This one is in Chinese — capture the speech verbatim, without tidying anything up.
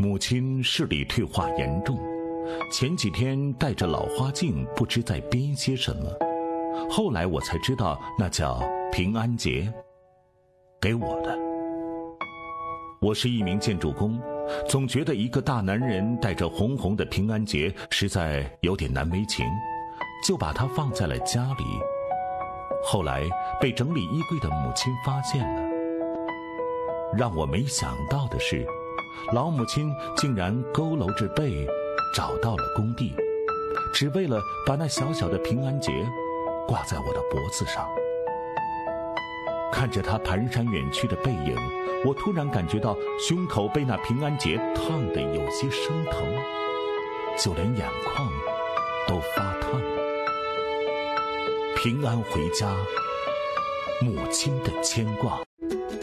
母亲视力退化严重，前几天戴着老花镜，不知在编些什么。后来我才知道，那叫平安结，给我的。我是一名建筑工，总觉得一个大男人带着红红的平安结实在有点难为情，就把它放在了家里。后来被整理衣柜的母亲发现了。让我没想到的是，老母亲竟然佝偻着背找到了工地，只为了把那小小的平安结挂在我的脖子上。看着她蹒跚远去的背影，我突然感觉到胸口被那平安结烫得有些生疼，就连眼眶都发烫。平安回家，母亲的牵挂。